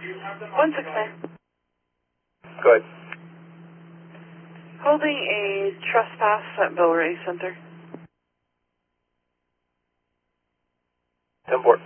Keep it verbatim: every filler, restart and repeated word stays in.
one six nine. Go ahead. Holding a trespass at Villeray Center. ten four.